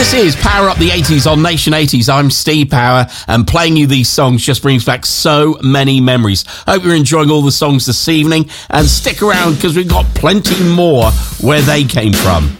This is Power Up the 80s on Nation 80s. I'm Steve Power, and playing you these songs just brings back so many memories. Hope you're enjoying all the songs this evening, and stick around because we've got plenty more where they came from.